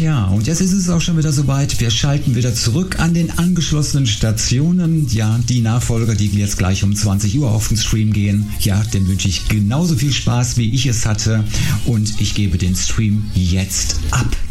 Ja, und jetzt ist es auch schon wieder soweit. Wir schalten wieder zurück an den angeschlossenen Stationen. Ja, die Nachfolger, die jetzt gleich um 20 Uhr auf den Stream gehen. Ja, dem wünsche ich genauso viel Spaß, wie ich es hatte. Und ich gebe den Stream jetzt ab.